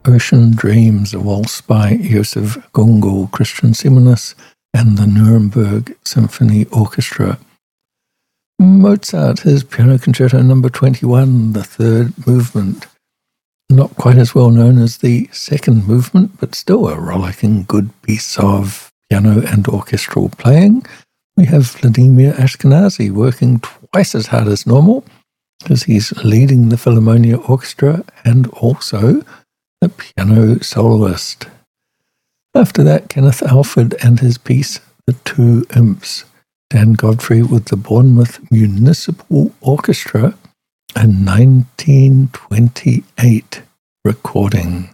Ocean Dreams, a waltz by Josef Gongol, Christian Simonis, and the Nuremberg Symphony Orchestra. Mozart, his Piano Concerto No. 21, the third movement. Not quite as well known as the second movement, but still a rollicking good piece of piano and orchestral playing. We have Vladimir Ashkenazy working twice as hard as normal, because he's leading the Philharmonia Orchestra and also the piano soloist. After that, Kenneth Alford and his piece, The Two Imps. Dan Godfrey with the Bournemouth Municipal Orchestra, a 1928 recording.